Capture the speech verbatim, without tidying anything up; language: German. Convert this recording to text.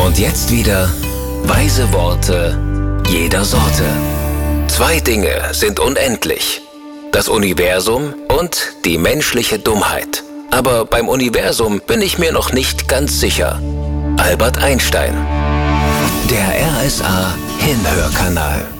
Und jetzt wieder weise Worte jeder Sorte. Zwei Dinge sind unendlich: das Universum und die menschliche Dummheit. Aber beim Universum bin ich mir noch nicht ganz sicher. Albert Einstein. Der R S A Hinhörkanal.